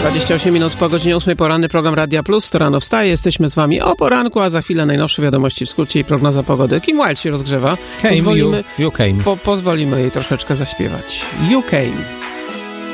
28 minut po godzinie 8 poranny program Radia Plus. To rano wstaje. Jesteśmy z wami o poranku, a za chwilę najnowsze wiadomości w skrócie i prognoza pogody. Kim Wilde się rozgrzewa. Pozwolimy jej troszeczkę zaśpiewać. You Came.